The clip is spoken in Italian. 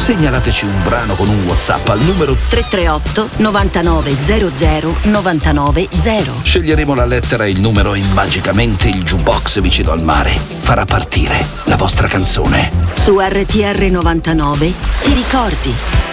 Segnalateci un brano con un WhatsApp al numero 338 99 00 99 0. Sceglieremo la lettera e il numero e magicamente il jukebox vicino al mare farà partire la vostra canzone. Su RTR 99 ti ricordi.